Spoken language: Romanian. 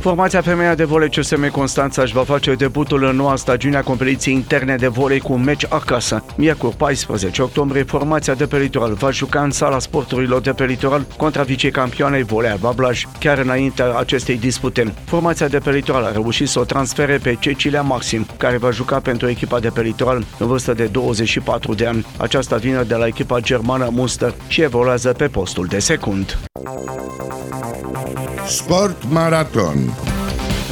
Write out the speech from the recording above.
Formația femeia de volei CSM Constanța își va face debutul în noua stagiune a competiției interne de volei cu un meci acasă. Miercuri 14 octombrie, formația de pe litoral va juca în sala sporturilor de pe litoral contra vicecampioanei volei Alba Blaj, chiar înaintea acestei dispute. Formația de pe litoral a reușit să o transfere pe Cecilia Maxim, care va juca pentru echipa de pe litoral în vârstă de 24 de ani. Aceasta vine de la echipa germană Munster și evoluează pe postul de secund. Sport Maraton.